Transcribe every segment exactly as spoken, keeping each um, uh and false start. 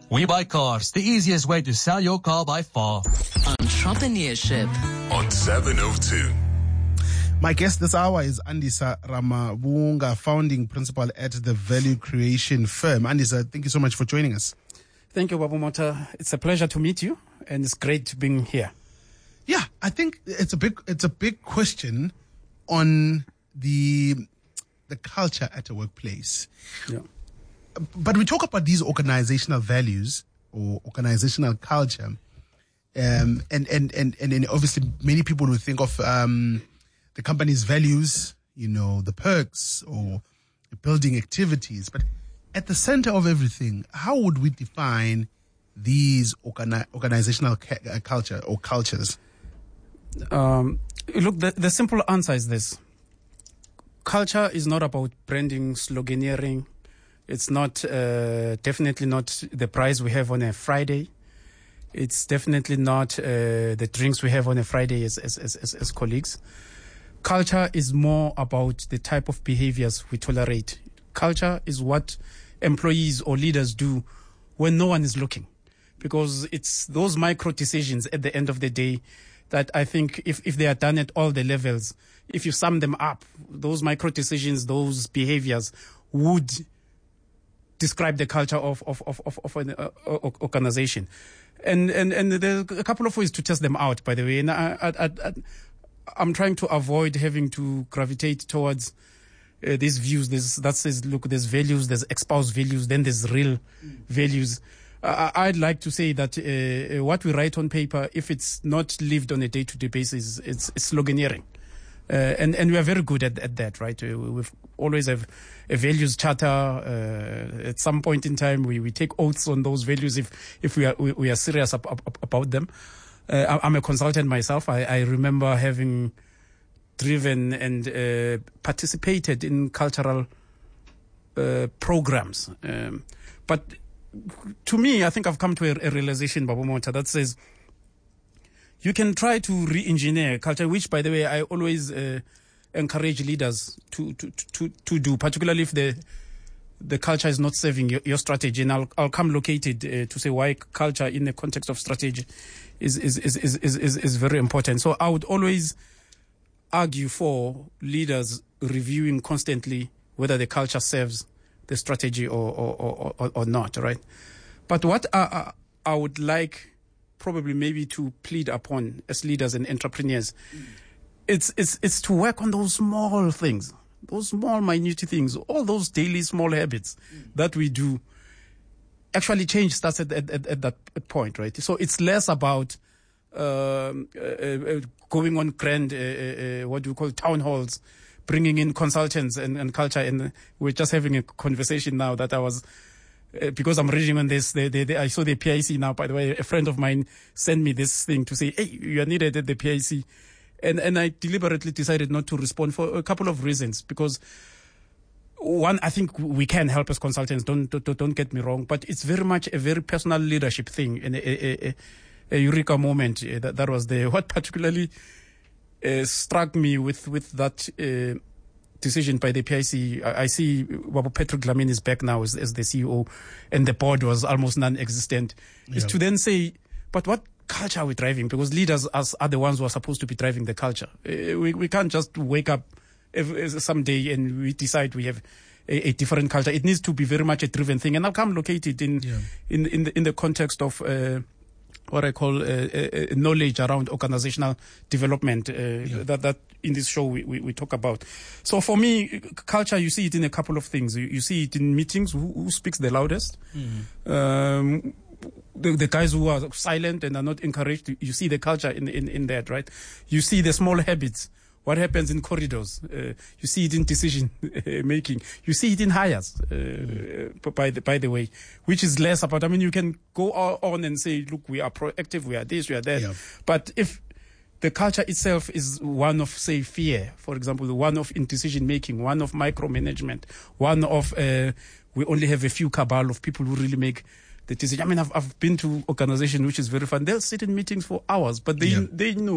We Buy Cars, the easiest way to sell your car by far. Entrepreneurship on seven oh two. My guest this hour is Andisa Ramabunga, founding principal at the Value Creation Firm. Andisa, thank you so much for joining us. Thank you, Babu Mota. It's a pleasure to meet you, and it's great being here. Yeah, I think it's a big it's a big question on the the culture at a workplace. Yeah. But we talk about these organizational values or organizational culture, um, and, and, and, and, and obviously many people will think of um, the company's values, you know, the perks or the building activities. But at the center of everything, how would we define these organi- organizational ca- culture or cultures? Um, look, the, the simple answer is this. Culture is not about branding, sloganeering. It's not, uh, definitely not the prize we have on a Friday. It's definitely not uh, the drinks we have on a Friday as, as, as, as colleagues. Culture is more about the type of behaviors we tolerate. Culture is what employees or leaders do when no one is looking. Because it's those micro decisions at the end of the day that I think if, if they are done at all the levels, if you sum them up, those micro decisions, those behaviors would describe the culture of of of of, of an uh, organization, and and and there's a couple of ways to test them out. By the way, and I, I, I, I'm trying to avoid having to gravitate towards uh, these views. There's that says, look, there's values, there's espoused values, then there's real mm. values. Uh, I'd like to say that uh, what we write on paper, if it's not lived on a day-to-day basis, it's, it's sloganeering. Uh, and, and we are very good at, at that, right? Uh, we've always have a values charter. Uh, at some point in time, we, we take oaths on those values if, if we are, we, we are serious ab, ab, about them. Uh, I'm a consultant myself. I, I remember having driven and uh, participated in cultural uh, programs. Um, but to me, I think I've come to a, a realization, Babu Mota, that says, you can try to re-engineer culture, which, by the way, I always uh, encourage leaders to, to, to, to do, particularly if the the culture is not serving your, your strategy. And I'll, I'll come located uh, to say why culture in the context of strategy is, is, is, is, is, is, is very important. So I would always argue for leaders reviewing constantly whether the culture serves the strategy or, or, or, or not, right? But what I, I, I would like probably maybe to plead upon as leaders and entrepreneurs, mm. it's it's it's to work on those small things, those small minute things, all those daily small habits mm. that we do. Actually, change starts at, at, at that point, right? So it's less about um, uh, uh, going on grand, uh, uh, what do you call town halls, bringing in consultants and, and culture. And we're just having a conversation now that I was. Uh, because I'm reading on this, they, they, they, I saw the P I C now, by the way. A friend of mine sent me this thing to say, hey, you are needed at the P I C. And, and I deliberately decided not to respond for a couple of reasons. Because, one, I think we can help as consultants, don't, don't, don't get me wrong, but it's very much a very personal leadership thing and a, a, a, a eureka moment. Uh, that, that was the, what particularly uh, struck me with, with that, uh, decision by the P I C. I, I see Babu Patrick Dlamini is back now as, as the C E O, and the board was almost non-existent. Yeah. Is to then say, but what culture are we driving? Because leaders as, are the ones who are supposed to be driving the culture. Uh, we, we can't just wake up every, someday and we decide we have a, a different culture. It needs to be very much a driven thing. And I'll come located in, yeah. in, in, the, in the context of uh, what I call uh, uh, knowledge around organizational development uh, yeah. that, that in this show we, we, we talk about. So for me, culture, you see it in a couple of things. You, you see it in meetings, who, who speaks the loudest. Mm-hmm. Um, the, the guys who are silent and are not encouraged, you see the culture in, in, in that, right? You see the small habits. What happens in corridors? Uh, you see it in decision making. You see it in hires, uh, mm. by the by the way, which is less about. I mean, you can go on and say, "Look, we are proactive. We are this. We are that." Yeah. But if the culture itself is one of, say, fear, for example, one of indecision making, one of micromanagement, one of uh, we only have a few cabal of people who really make the decision. I mean, I've I've been to organization which is very fun. They'll sit in meetings for hours, but they yeah. they know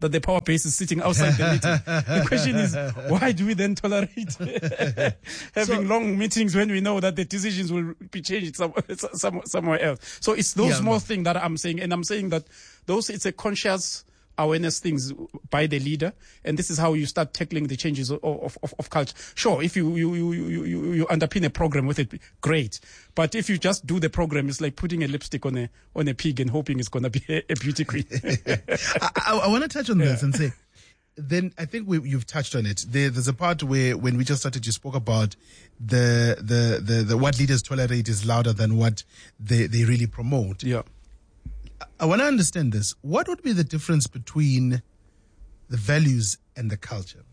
that the power base is sitting outside the meeting. The question is, why do we then tolerate having so, long meetings when we know that the decisions will be changed some, some, somewhere else? So it's those yeah, small things that I'm saying, and I'm saying that those it's a conscious awareness things by the leader, and this is how you start tackling the changes of, of, of, of culture. Sure, if you, you, you, you, you underpin a program with it, great. But if you just do the program, it's like putting a lipstick on a on a pig and hoping it's going to be a, a beauty queen. I, I, I want to touch on yeah. this and say, then I think we, you've touched on it. There, there's a part where when we just started, you spoke about the the, the, the what leaders tolerate is louder than what they, they really promote. Yeah. I want to understand this. What would be the difference between the values and the culture?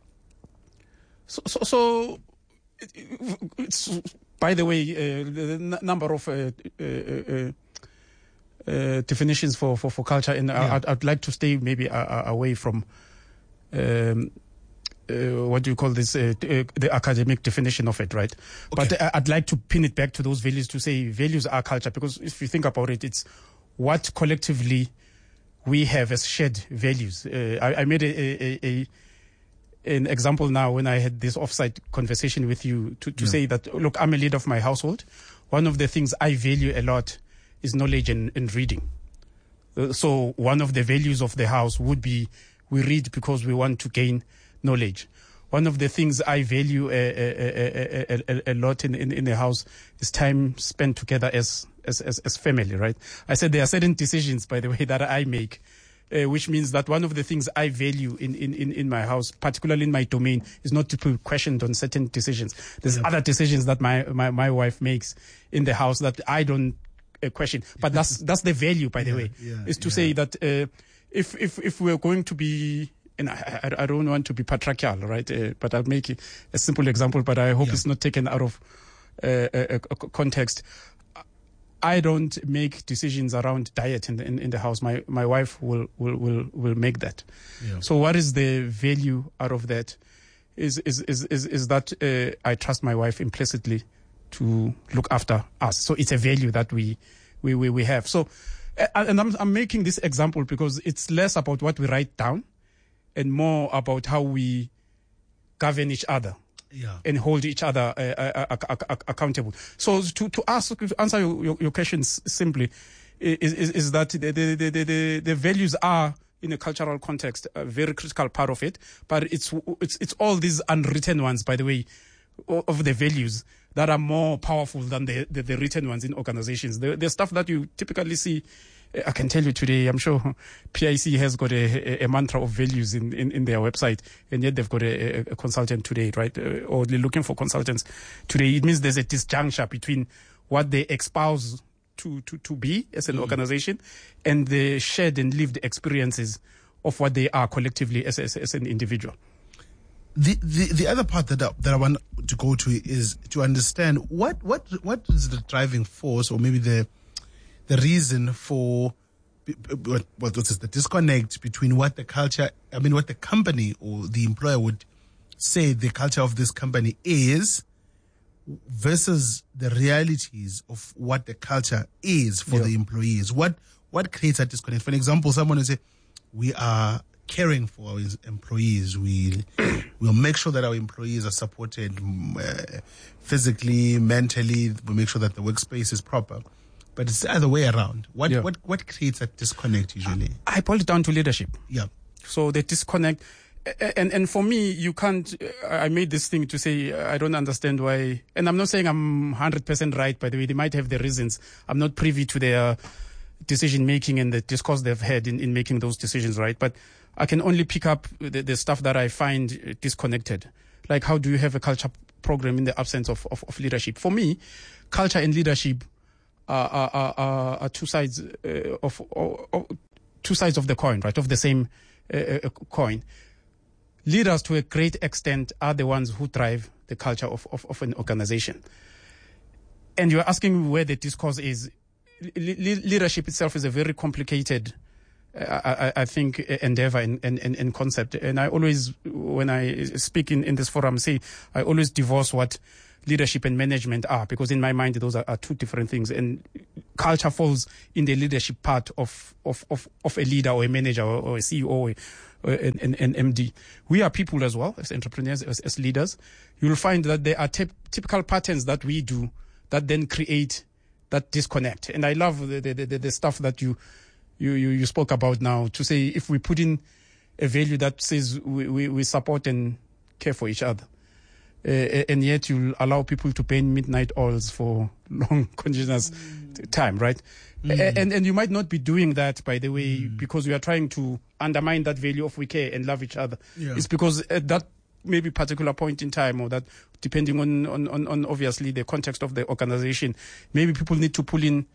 So, so, so it, it's, by the way, uh, the n- number of uh, uh, uh, uh, definitions for, for, for culture, and yeah. I'd, I'd like to stay maybe uh, away from um, uh, what do you call this, uh, uh, the academic definition of it, right? Okay. But uh, I'd like to pin it back to those values to say values are culture, because if you think about it, it's what collectively we have as shared values. Uh, I, I made a, a, a an example now when I had this offsite conversation with you to, to yeah. say that, look, I'm a leader of my household. One of the things I value a lot is knowledge and, and reading. Uh, so one of the values of the house would be we read because we want to gain knowledge. One of the things I value a, a, a, a, a lot in, in, in the house is time spent together as, as, as, as family, right? I said there are certain decisions, by the way, that I make, uh, which means that one of the things I value in, in, in, in my house, particularly in my domain, is not to be questioned on certain decisions. There's yeah. other decisions that my, my, my wife makes in the house that I don't uh, question. But that's, that's the value, by the yeah, way, yeah, is to yeah. say that uh, if, if, if we're going to be, and I, I, I don't want to be patriarchal, right? Uh, but I'll make a simple example, but I hope yeah. it's not taken out of uh, a, a context. I don't make decisions around diet in the, in, in the house. My my wife will will will, will make that. Yeah. So what is the value out of that? Is is is is, is that uh, I trust my wife implicitly to look after us. So it's a value that we we we, we have. So uh, and I'm I'm making this example because it's less about what we write down and more about how we govern each other yeah. and hold each other uh, uh, uh, uh, uh, accountable. So to, to ask, to answer your, your, your questions simply, is, is, is that the, the, the, the, the values are, in a cultural context, a very critical part of it, but it's, it's, it's all these unwritten ones, by the way, of the values that are more powerful than the, the, the written ones in organizations. The, the stuff that you typically see, I can tell you today, I'm sure P I C has got a, a, a mantra of values in, in, in their website, and yet they've got a, a consultant today, right? Uh, or they're looking for consultants today. It means there's a disjuncture between what they espouse to, to, to be as an mm. organization and the shared and lived experiences of what they are collectively as, as, as an individual. The, the the other part that I, that I want to go to is to understand what, what, what is the driving force, or maybe the the reason for what what is the disconnect between what the culture, I mean, what the company or the employer would say the culture of this company is versus the realities of what the culture is for yeah. the employees. What what creates that disconnect? For an example, someone will say, we are caring for our employees. We will make sure that our employees are supported uh, physically, mentally. We make sure that the workspace is proper. But it's the other way around. What yeah. what what creates that disconnect usually? I boil it down to leadership. Yeah. So the disconnect, and and for me, you can't. I made this thing to say I don't understand why, and I'm not saying I'm one hundred percent right. By the way, they might have their reasons. I'm not privy to their decision making and the discourse they've had in, in making those decisions, right? But I can only pick up the, the stuff that I find disconnected. Like, how do you have a culture program in the absence of, of, of leadership? For me, culture and leadership are, are, are, are two sides uh, of, of, of two sides of the coin, right? Of the same uh, coin. Leaders, to a great extent, are the ones who drive the culture of, of, of an organization. And you're asking where the discourse is. Le- leadership itself is a very complicated, uh, I, I think, endeavor and, and, and concept. And I always, when I speak in, in this forum, say I always divorce what leadership and management are, because in my mind those are, are two different things. And culture falls in the leadership part of of of, of a leader or a manager or, or a C E O or, or an, an, an M D. We are people as well, as entrepreneurs, as, as leaders. You'll find that there are typ- typical patterns that we do that then create that disconnect. And I love the the, the, the stuff that you, you you you spoke about now, to say if we put in a value that says we, we, we support and care for each other. Uh, and yet you'll allow people to pay midnight oils for long continuous mm. time, right? Mm. And and you might not be doing that, by the way, mm. because you are trying to undermine that value of we care and love each other. Yeah. It's because at that maybe particular point in time, or that depending on, on, on, on obviously the context of the organization, maybe people need to pull in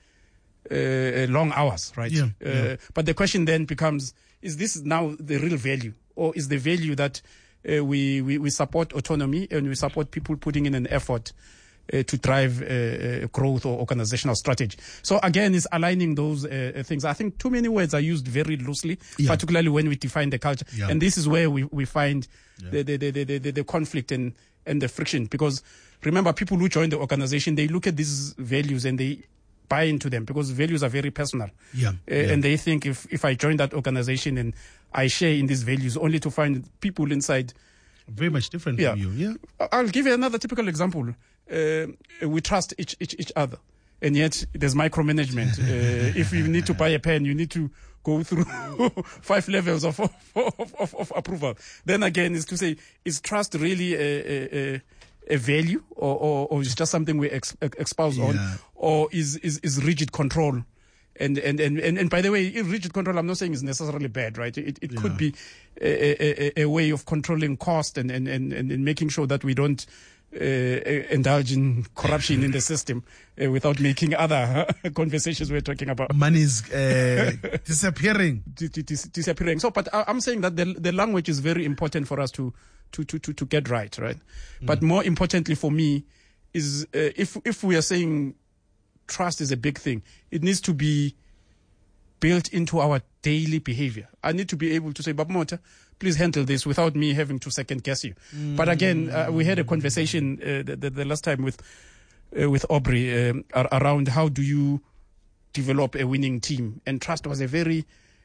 uh, long hours, right? Yeah. Uh, yeah. But the question then becomes, is this now the real value, or is the value that Uh, we, we, we support autonomy and we support people putting in an effort uh, to drive uh, uh, growth or organizational strategy? So again, it's aligning those uh, things. I think too many words are used very loosely, yeah. particularly when we define the culture. Yeah. And this is where we, we find yeah. the, the, the, the, the, the conflict and, and the friction. Because remember, people who join the organization, they look at these values and they buy into them, because values are very personal. Yeah. Uh, yeah. And they think if, if I join that organization and I share in these values, only to find people inside very much different yeah. from you. Yeah. I'll give you another typical example. Uh, we trust each, each each other, and yet there's micromanagement. Uh, if you need to buy a pen, you need to go through five levels of of, of, of of approval. Then again, is to say, is trust really a, a, a value, or, or, or is just something we ex, espouse yeah. on, or is, is is rigid control? And, and, and, and, and by the way, rigid control, I'm not saying is necessarily bad, right? It, it yeah. could be a, a, a way of controlling cost and, and, and, and making sure that we don't uh, indulge in corruption in the system uh, without making other conversations we're talking about. Money is uh, disappearing. disappearing. So, but I'm saying that the, the language is very important for us to, to, to, to, to get right, right? Mm. But more importantly for me is uh, if, if we are saying trust is a big thing, it needs to be built into our daily behavior. I need to be able to say, Babu Mota, please handle this without me having to second guess you. Mm. But again, uh, we had a conversation uh, the, the, the last time with uh, with Aubrey um, around how do you develop a winning team, and trust was a very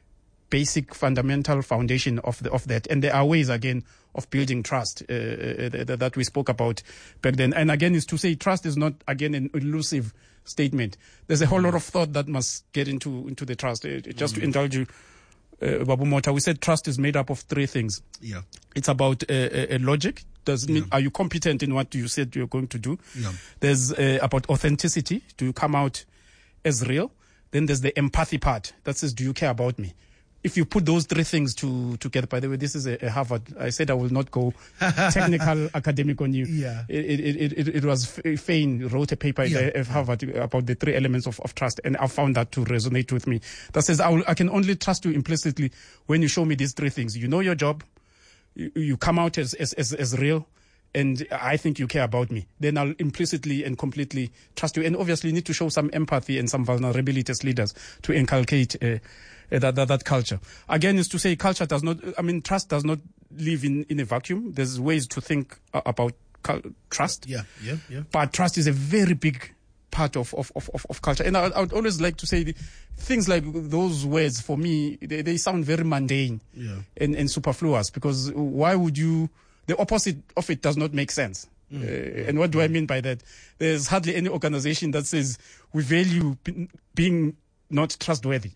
basic, fundamental foundation of the, of that. And there are ways again of building trust uh, uh, that we spoke about back then. And again, is to say trust is not again an elusive statement. There's a whole lot of thought that must get into into the trust. Uh, just mm. to indulge you, uh, Babu Mota, we said trust is made up of three things. Yeah, it's about uh, a, a logic. Does it yeah. mean, are you competent in what you said you're going to do? Yeah. There's uh, about authenticity. Do you come out as real? Then there's the empathy part that says, do you care about me? If you put those three things to, together, by the way, this is a, a Harvard. I said I will not go technical academic on you. Yeah. It, it, it, it was Fain wrote a paper yeah. at Harvard about the three elements of, of trust, and I found that to resonate with me. That says I, will, I can only trust you implicitly when you show me these three things. You know your job, you, you come out as, as, as, as real, and I think you care about me. Then I'll implicitly and completely trust you. And obviously you need to show some empathy and some vulnerability as leaders to inculcate uh, That, that that culture. Again, is to say culture does not, I mean, trust does not live in, in a vacuum. There's ways to think uh, about cu- trust. Yeah, yeah, yeah. But trust is a very big part of, of, of, of culture. And I, I would always like to say the, things like those words, for me, they, they sound very mundane yeah. and, and superfluous, because why would you, the opposite of it does not make sense. Mm. Uh, and what do I mean by that? There's hardly any organization that says we value b- being not trustworthy.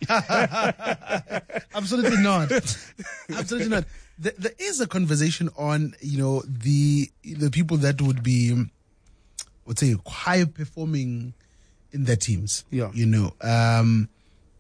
Absolutely not. Absolutely not. There, there is a conversation on, you know, the the people that would be, let's say, high performing in their teams. Yeah. You know, um,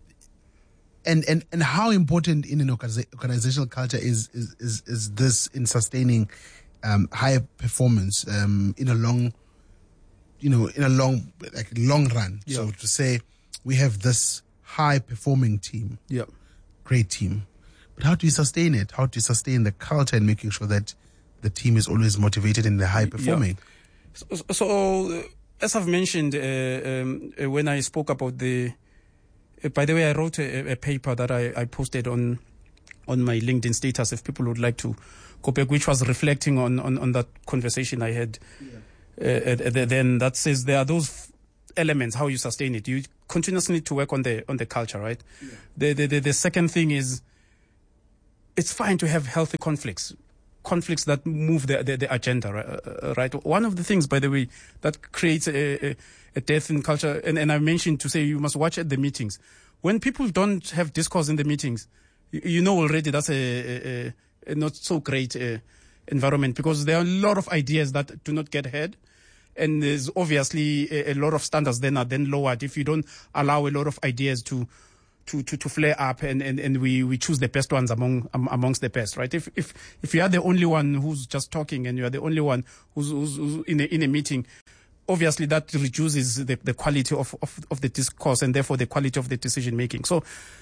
and and and how important in an organizational culture is is is, is this in sustaining um, high performance um, in a long, you know, in a long like long run. Yeah. So to say, we have this high performing team, yeah, great team, but how do you sustain it? How do you sustain the culture and making sure that the team is always motivated and they're high performing? Yeah. So, so uh, as I've mentioned uh, um, uh, when I spoke about the, uh, by the way, I wrote a, a paper that I, I posted on on my LinkedIn status if people would like to go back, which was reflecting on on, on that conversation I had. Yeah. Uh, uh, then that says there are those elements, how you sustain it. You continuously need to work on the on the culture, right? Yeah. The, the the the second thing is, it's fine to have healthy conflicts, conflicts that move the the, the agenda, right? right? One of the things, by the way, that creates a, a, a death in culture, and, and I mentioned to say you must watch at the meetings. When people don't have discourse in the meetings, you, you know already that's a, a, a not so great uh, environment, because there are a lot of ideas that do not get heard. And there's obviously a, a lot of standards then are then lowered if you don't allow a lot of ideas to to, to, to flare up, and, and, and we, we choose the best ones among um, amongst the best, right? If if if you are the only one who's just talking and you are the only one who's, who's, who's in a in a meeting, obviously that reduces the, the quality of, of, of the discourse and therefore the quality of the decision making. So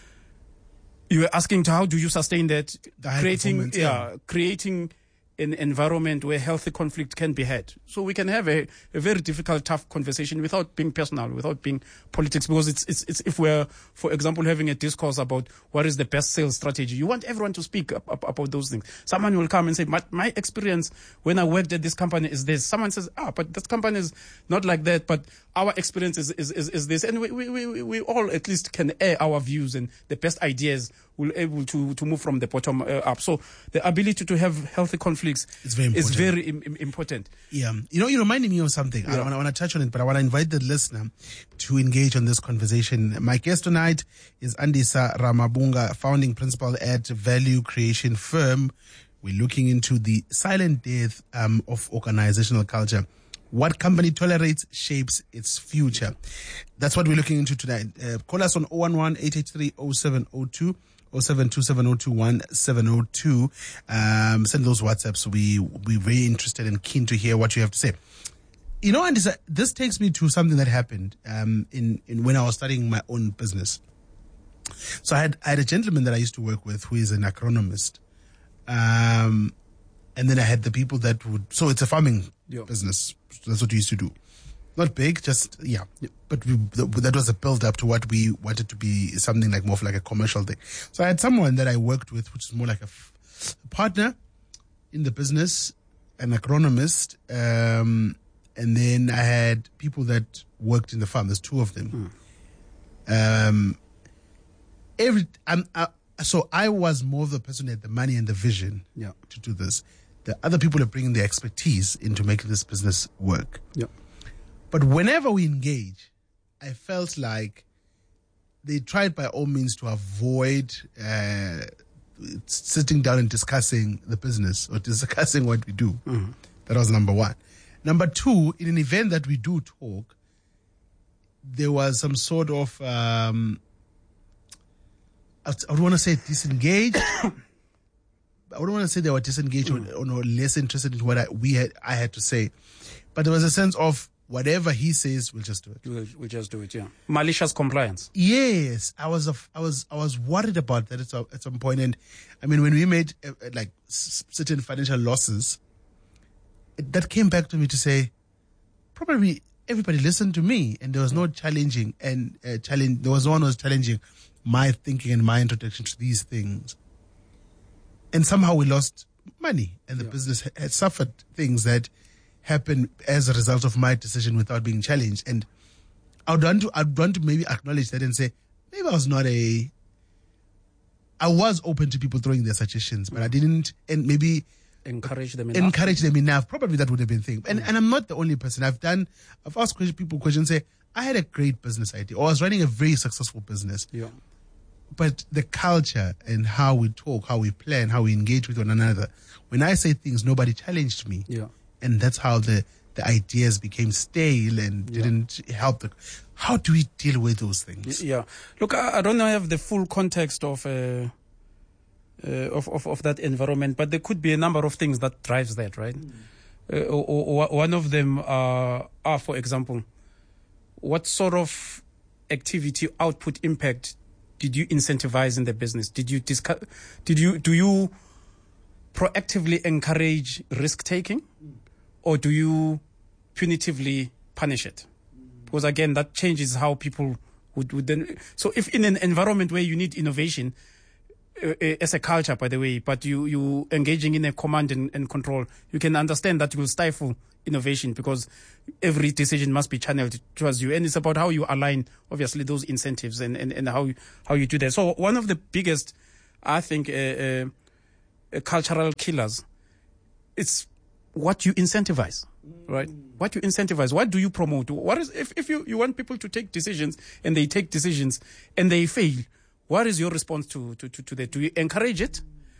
you were asking to how do you sustain that, The creating yeah, yeah. creating an environment where healthy conflict can be had. So we can have a, a very difficult, tough conversation without being personal, without being politics, because it's, it's, it's if we're, for example, having a discourse about what is the best sales strategy, you want everyone to speak up, up, about those things. Someone will come and say, my, my experience when I worked at this company is this. Someone says, ah, but this company is not like that, but our experience is, is, is, is this. And we, we, we, we all at least can air our views, and the best ideas will able to, to move from the bottom uh, up. So the ability to have healthy conflicts It's very important. is very Im- important. Yeah. You know, you reminded me of something. Yeah. I, I want to touch on it, but I want to invite the listener to engage on this conversation. My guest tonight is Andisa Ramabunga, founding principal at Value Creation Firm. We're looking into the silent death um, of organizational culture. What company tolerates shapes its future. That's what we're looking into tonight. Uh, call us on zero one one, eight eight three, zero seven zero two. oh seven two seven oh two one seven oh two. Um, send those WhatsApps. We, we're very interested and keen to hear what you have to say. You know, and this, this takes me to something that happened um, in, in when I was starting my own business. So I had, I had a gentleman that I used to work with who is an agronomist. Um, and then I had the people that would, so it's a farming Yeah. business. That's what we used to do. Not big, just, yeah. But we, that was a build up to what we wanted to be something like more of like a commercial thing. So I had someone that I worked with, which is more like a, f- a partner in the business, an agronomist. Um, and then I had people that worked in the farm. There's two of them. Mm. Um, every, I'm, I, so I was more of the person who had the money and the vision Yeah. to do this. The other people are bringing their expertise into making this business work. Yeah. But whenever we engage, I felt like they tried by all means to avoid uh, sitting down and discussing the business or discussing what we do. Mm-hmm. That was number one. Number two, in an event that we do talk, there was some sort of, um, I don't want to say disengaged. I don't want to say they were disengaged mm. or, or less interested in what I, we had, I had to say. But there was a sense of, whatever he says, we'll just do it. We'll, we'll just do it, yeah. Malicious compliance. Yes, I was, a, I was, I was worried about that at some, at some point. And I mean, when we made uh, like s- certain financial losses, it, that came back to me to say, probably everybody listened to me, and there was no challenging and uh, challenge. There was no one who was challenging my thinking and my introduction to these things. And somehow we lost money, and the yeah. business had suffered things that happen as a result of my decision without being challenged. And I'd want to, I'd want to maybe acknowledge that and say, maybe I was not a, I was open to people throwing their suggestions, but I didn't, and maybe encourage them enough. Encourage them enough. Probably that would have been thing. And, mm. and I'm not the only person. I've done, I've asked people questions, say, I had a great business idea, or I was running a very successful business. Yeah. But the culture and how we talk, how we plan, how we engage with one another, when I say things, nobody challenged me. Yeah. And that's how the, the ideas became stale and didn't yeah. help. The, how do we deal with those things? Yeah. Look, I, I don't have the full context of, uh, uh, of, of of that environment, but there could be a number of things that drives that, right? Mm. Uh, or, or one of them are, are, for example, what sort of activity, output, impact did you incentivize in the business? Did you discuss? Did you do you proactively encourage risk taking? Mm. Or do you punitively punish it? Because again, that changes how people would, would then. So if in an environment where you need innovation uh, as a culture, by the way, but you you engaging in a command and, and control, you can understand that you will stifle innovation, because every decision must be channeled towards you. And it's about how you align, obviously, those incentives and, and, and how, you, how you do that. So one of the biggest, I think, uh, uh, uh, cultural killers, it's what you incentivize, right? What you incentivize. What do you promote? What is, if, if you, you want people to take decisions and they take decisions and they fail, what is your response to, to, to, to that? Do you encourage it?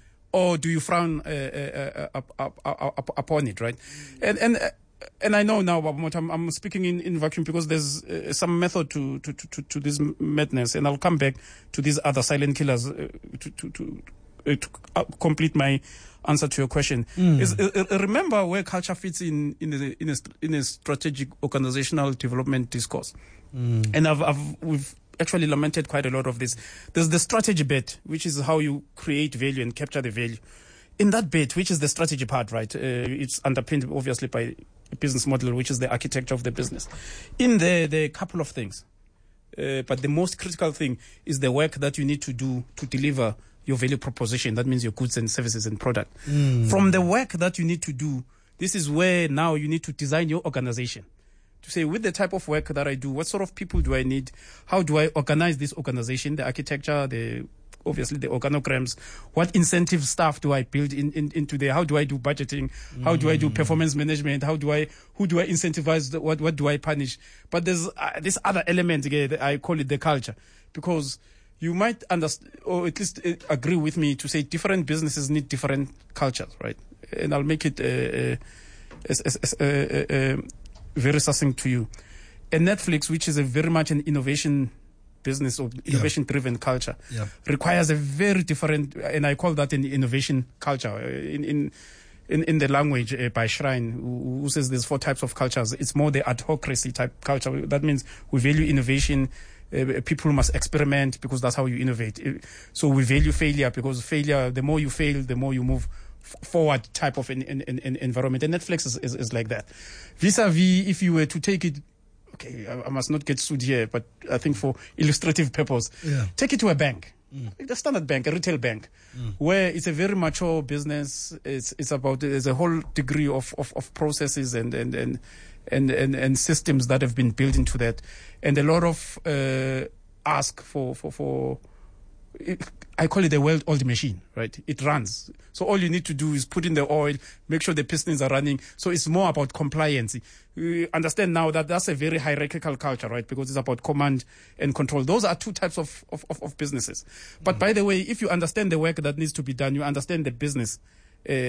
Or do you frown uh, uh, uh, uh, uh, upon it, right? And and uh, and I know now, I'm, I'm speaking in, in vacuum because there's uh, some method to, to, to, to this madness, and I'll come back to these other silent killers uh, to to, to, uh, to uh, complete my answer to your question. Mm. Is, uh, uh, remember where culture fits in in a, in a, in a strategic organizational development discourse, mm. and I've, I've we've. actually lamented quite a lot of this. There's the strategy bit, which is how you create value and capture the value. In that bit, which is the strategy part, right, uh, it's underpinned obviously by a business model, which is the architecture of the business. In there, there are a couple of things. Uh, but the most critical thing is the work that you need to do to deliver your value proposition. That means your goods and services and product. Mm. From the work that you need to do, this is where now you need to design your organization. To say, with the type of work that I do, what sort of people do I need? How do I organize this organization, the architecture, the obviously the organograms? What incentive staff do I build in, in into there? How do I do budgeting? How do I do performance management? How do I, who do I incentivize? What, what do I punish? But there's uh, this other element, again, I call it the culture, because you might understand, or at least uh, agree with me to say different businesses need different cultures, right? And I'll make it uh, uh, as, as, as, uh, uh, uh, very succinct to you. And Netflix, which is a very much an innovation business or innovation-driven yeah. culture, yeah. requires a very different, and I call that an innovation culture. In in in, in the language uh, by Shrine, who, who says there's four types of cultures. It's more the adhocracy type culture. That means we value innovation. Uh, people must experiment because that's how you innovate. So we value failure because failure, the more you fail, the more you move forward type of an, an, an environment. And Netflix is, is, is like that. Vis-a-vis, if you were to take it, okay, I, I must not get sued here, but I think for illustrative purpose, yeah. take it to a bank, mm. like the Standard Bank, a retail bank, mm. where it's a very mature business. It's it's about, there's a whole degree of, of, of processes and, and, and, and, and, and systems that have been built into that. And a lot of uh, ask for, for, for it, I call it a well-oiled machine, right? It runs. So all you need to do is put in the oil, make sure the pistons are running. So it's more about compliance. We understand now that that's a very hierarchical culture, right? Because it's about command and control. Those are two types of, of, of businesses. But mm. by the way, if you understand the work that needs to be done, you understand the business Uh, uh, uh,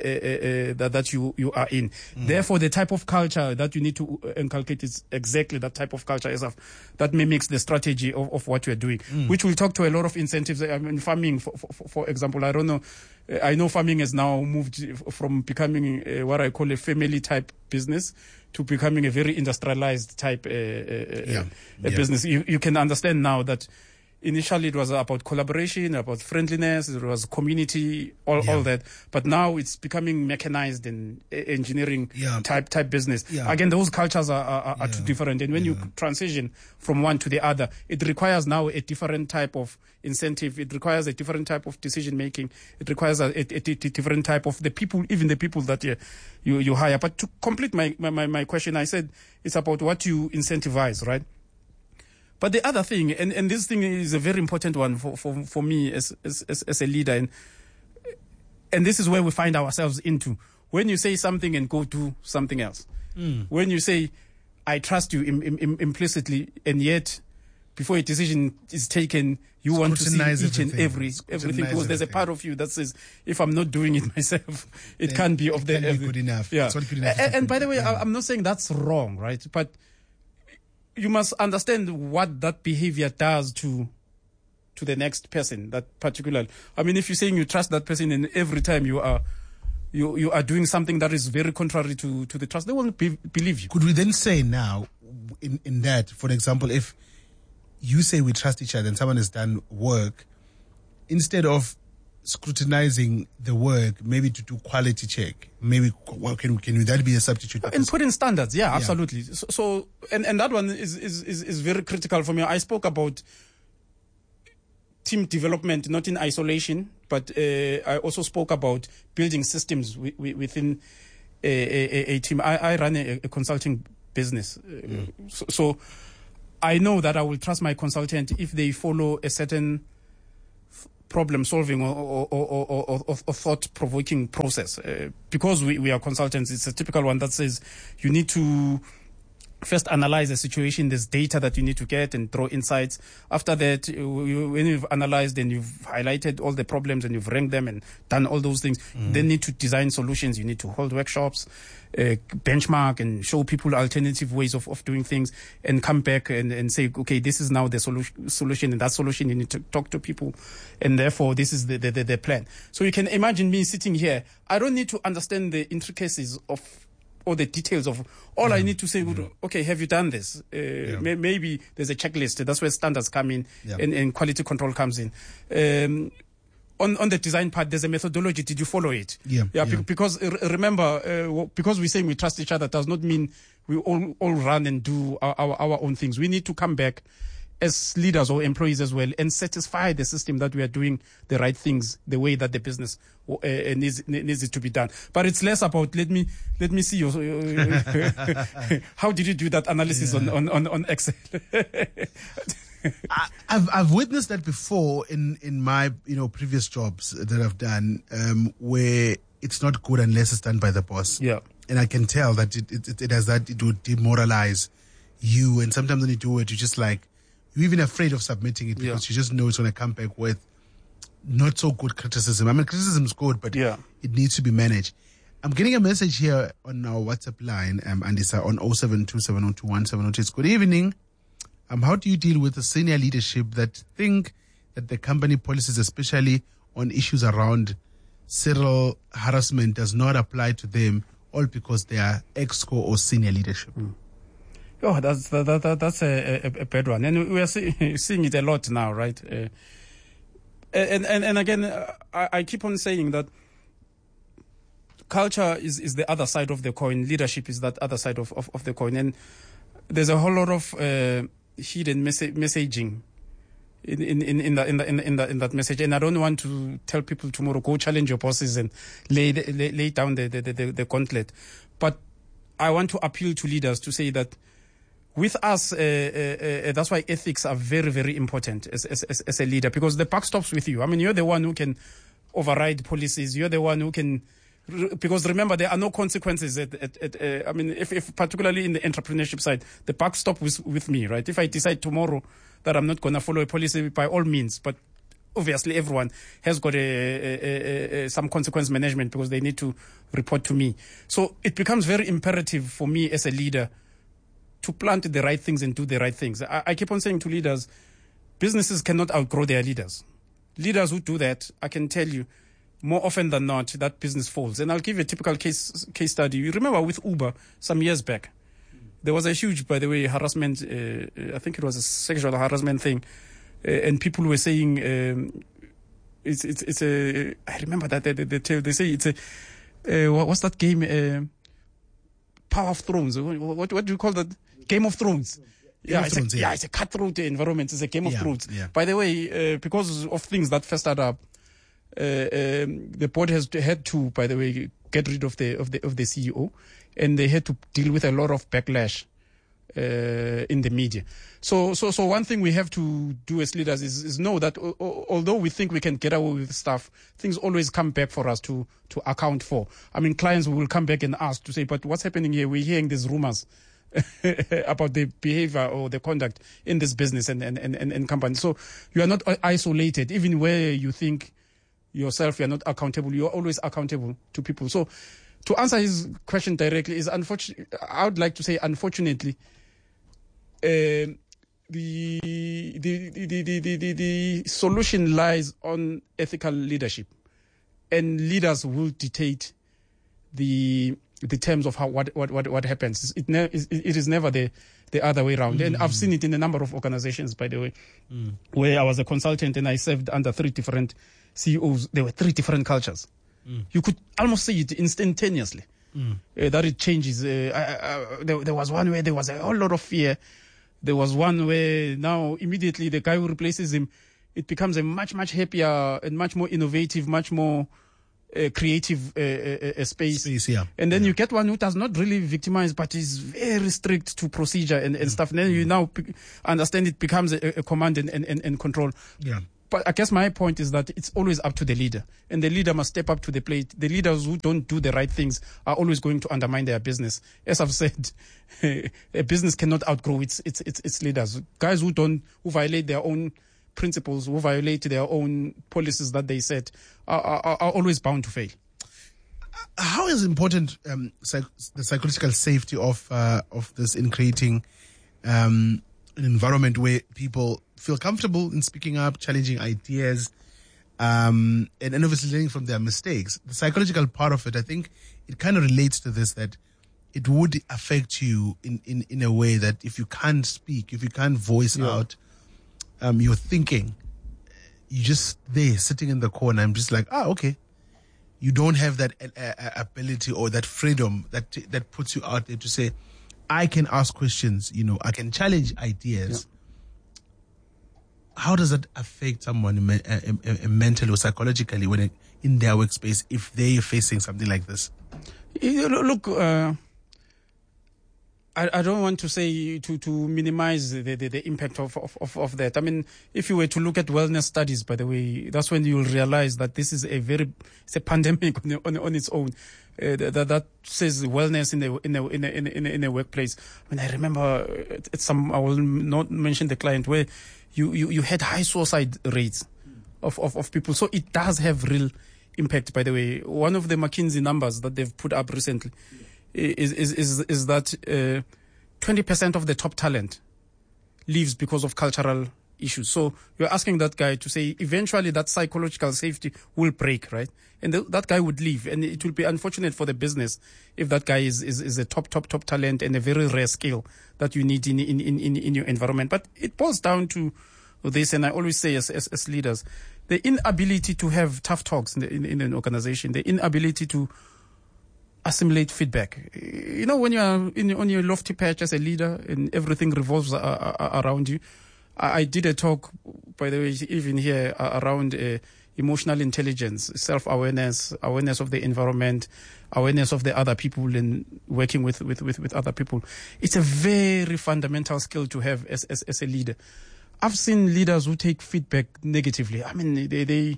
uh, that, that you, you are in. Mm. Therefore, the type of culture that you need to inculcate is exactly that type of culture as of, that mimics the strategy of, of what you're doing, mm. which will talk to a lot of incentives. I mean, farming, for, for, for example, I don't know, I know farming has now moved from becoming uh, what I call a family type business to becoming a very industrialized type uh, uh, yeah. uh, yeah. business. You, you can understand now that initially it was about collaboration, about friendliness, it was community, all, yeah. all that. But now it's becoming mechanized and engineering yeah. type type business. Yeah. Again, those cultures are, are, are yeah. too different. And when yeah. you transition from one to the other, it requires now a different type of incentive. It requires a different type of decision making. It requires a, a, a, a different type of the people, even the people that you you, you hire. But to complete my, my, my question, I said it's about what you incentivize, right? But the other thing, and, and this thing is a very important one for, for, for me as, as, as a leader, and, and this is where we find ourselves into. When you say something and go do something else. Mm. When you say, I trust you Im, Im, implicitly, and yet before a decision is taken, you want to see each and every everything, because there's a part of you that says, if I'm not doing it myself, it then can't be of it the... can't be good enough. Yeah. It's not good enough. And, and by the way, yeah. I'm not saying that's wrong, right? But you must understand what that behavior does to to the next person, that particular. I mean, if you're saying you trust that person, and every time you are you you are doing something that is very contrary to, to the trust, they won't be, believe you. Could we then say now, in, in that, for example, if you say we trust each other and someone has done work, instead of scrutinizing the work, maybe to do quality check, maybe well, can can that be a substitute? And put in standards, yeah, absolutely. Yeah. So, so and, and that one is, is, is, is very critical for me. I spoke about team development, not in isolation, but uh, I also spoke about building systems w- w- within a, a, a team. I, I run a, a consulting business. Mm. So, so I know that I will trust my consultant if they follow a certain problem solving or, or, or, or, or, or thought provoking process. Uh, because we, we are consultants, it's a typical one that says you need to first analyze the situation. There's data that you need to get and throw insights. After that, you, when you've analyzed and you've highlighted all the problems and you've ranked them and done all those things, mm. then need to design solutions. You need to hold workshops, uh, benchmark and show people alternative ways of, of doing things, and come back and, and say, okay, this is now the solu- solution, and that solution you need to talk to people, and therefore this is the, the, the, the plan. So you can imagine me sitting here. I don't need to understand the intricacies of or the details of all. Yeah. I need to say, yeah. okay, have you done this? Uh, yeah. may, maybe there's a checklist. That's where standards come in, yeah. and, and quality control comes in. Um, on on the design part, there's a methodology. Did you follow it? Yeah. Yeah. yeah. Be- because uh, remember, uh, because we're saying we trust each other, does not mean we all all run and do our, our, our own things. We need to come back as leaders or employees as well and satisfy the system that we are doing the right things the way that the business uh, needs needs it to be done. But it's less about let me let me see your how did you do that analysis yeah. on, on, on Excel. I, I've I've witnessed that before in, in my you know previous jobs that I've done, um, where it's not good unless it's done by the boss. Yeah, and I can tell that it it, it has that it would demoralize you, and sometimes when you do it, you're just like you're even afraid of submitting it because yeah. you just know it's going to come back with not so good criticism. I mean, criticism is good, but yeah. it needs to be managed. I'm getting a message here on our WhatsApp line, um, and it's uh, on oh seven two seven oh two one seven oh two. It's good evening. Um, how do you deal with the senior leadership that think that the company policies, especially on issues around serial harassment, does not apply to them, all because they are exco or senior leadership? Mm. Oh, that's that, that, that's a, a, a bad one, and we are see, seeing it a lot now, right? Uh, and, and and again, uh, I, I keep on saying that culture is, is the other side of the coin. Leadership is that other side of, of, of the coin, and there's a whole lot of uh, hidden messa- messaging in in in, in, the, in, the, in, the, in, the, in that message. And I don't want to tell people tomorrow go challenge your bosses and lay lay, lay down the the, the the gauntlet, but I want to appeal to leaders to say that. With us, uh, uh, uh, that's why ethics are very, very important as, as, as, as a leader, because the buck stops with you. I mean, you're the one who can override policies. You're the one who can, because remember, there are no consequences. At, at, at, uh, I mean, if, if particularly in the entrepreneurship side, the buck stops with, with me, right? If I decide tomorrow that I'm not going to follow a policy, by all means, but obviously everyone has got a, a, a, a, some consequence management because they need to report to me. So it becomes very imperative for me as a leader to plant the right things and do the right things. I, I keep on saying to leaders, businesses cannot outgrow their leaders. Leaders who do that, I can tell you, more often than not, that business falls. And I'll give you a typical case case study. You remember with Uber some years back, there was a huge, by the way, harassment. Uh, I think it was a sexual harassment thing, uh, and people were saying um, it's it's it's a. I remember that they they, they, they say it's a. Uh, what's that game? Uh, Power of Thrones. What what do you call that? Game of Thrones. Game yeah, of it's Thrones, a, yeah. yeah, it's a cutthroat environment. It's a Game of yeah, Thrones. Yeah. By the way, uh, because of things that first started up, uh, um, the board has to, had to, by the way, get rid of the of the of the C E O, and they had to deal with a lot of backlash uh, in the media. So so so one thing we have to do as leaders is, is know that o- o- although we think we can get away with stuff, things always come back for us to to account for. I mean, clients will come back and ask to say, but what's happening here? We're hearing these rumors about the behavior or the conduct in this business and, and, and, and company. So you are not isolated. Even where you think yourself you are not accountable, you are always accountable to people. So to answer his question directly is unfortunately, I would like to say unfortunately, uh, the, the, the, the, the, the, the solution lies on ethical leadership, and leaders will dictate the the terms of how what what what, what happens. It, ne- it is never the the other way around. Mm. And I've seen it in a number of organizations, by the way, mm. where I was a consultant and I served under three different C E Os. There were three different cultures. Mm. You could almost see it instantaneously mm. uh, that it changes. Uh, I, I, there, there was one where there was a whole lot of fear. There was one where now immediately the guy who replaces him, it becomes a much much happier and much more innovative, much more uh, creative uh, uh, uh, space. Space, yeah. And then Yeah. you get one who does not really victimize, but is very strict to procedure and, and stuff. And then you now p- understand it becomes a, a command and, and, and control. Yeah. But I guess my point is that it's always up to the leader, and the leader must step up to the plate. The leaders who don't do the right things are always going to undermine their business. As I've said, a business cannot outgrow its its its, its leaders. Guys who don't, who violate their own principles, who violate their own policies that they set, are, are, are always bound to fail. How is important um, psych- the psychological safety of uh, of this in creating um, an environment where people feel comfortable in speaking up, challenging ideas, um, and, and obviously learning from their mistakes? The psychological part of it, I think, it kind of relates to this, that it would affect you in, in, in a way that if you can't speak, if you can't voice Yeah. out um, your thinking, you're just there sitting in the corner. I'm just like, ah, okay. You don't have that uh, uh, ability or that freedom that that puts you out there to say, I can ask questions, you know, I can challenge ideas. How does that affect someone me- uh, uh, uh, mentally or psychologically when it, in their workspace if they're facing something like this? You know, Look, uh, I, I don't want to say to, to minimize the, the, the impact of, of, of, of that. I mean, if you were to look at wellness studies, by the way, that's when you'll realize that this is a very, it's a pandemic on, on, on its own. Uh, that, that says wellness in the in a, in a, in a, in a, in a workplace. I mean, I remember at, at some, I will not mention the client, where you, you, you had high suicide rates of, of, of people. So it does have real impact, by the way. One of the McKinsey numbers that they've put up recently is is is, is that uh, twenty percent of the top talent leaves because of cultural issues. So you're asking that guy to say eventually that psychological safety will break, right? And th- that guy would leave, and it will be unfortunate for the business if that guy is, is, is a top, top, top talent and a very rare skill that you need in, in, in, in, in your environment. But it boils down to this, and I always say as, as, as leaders, the inability to have tough talks in, the, in, in an organization, the inability to assimilate feedback. You know, when you are in, on your lofty perch as a leader and everything revolves a, a, around you. I, I did a talk, by the way, even here uh, around uh, emotional intelligence, self-awareness, awareness of the environment, awareness of the other people, and working with, with, with, with other people. It's a very fundamental skill to have as, as, as a leader. I've seen leaders who take feedback negatively. I mean, they, they,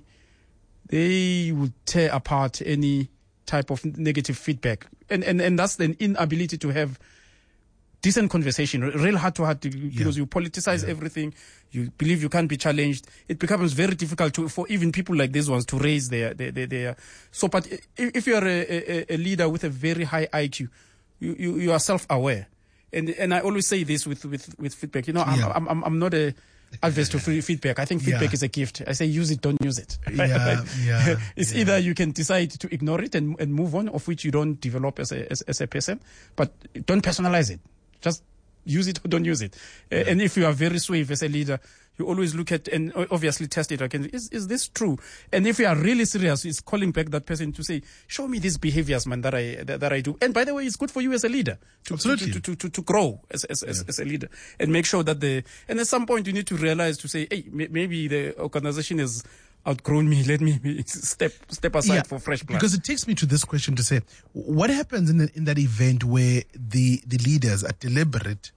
they would tear apart any type of negative feedback. And, and, and that's the inability to have decent conversation, real heart to heart, because Yeah. you politicize Yeah. everything. You believe you can't be challenged. It becomes very difficult to, for even people like these ones to raise their, their, their, their so, but if, if you're a, a, a leader with a very high I Q, you, you, you are self-aware. And, and I always say this with, with, with feedback. You know, I'm, Yeah. I'm, I'm, I'm not a adverse to free feedback. I think feedback Yeah. is a gift. I say use it, don't use it. Yeah, yeah, It's yeah. either you can decide to ignore it and, and move on, of which you don't develop as a, as, as a person, but don't personalize it. Just use it or don't use it. Uh, and if you are very suave as a leader, you always look at and obviously test it again. Is is this true? And if you are really serious, it's calling back that person to say, show me these behaviors, man, that I that, that I do. And by the way, it's good for you as a leader to Absolutely. to, to, to, to grow as as, as, as a leader and make sure that the and at some point you need to realize to say, hey, may, maybe the organization has outgrown me. Let me step step aside Yeah, for fresh blood. because it takes me to this question to say, what happens in, the, in that event where the, the leaders are deliberate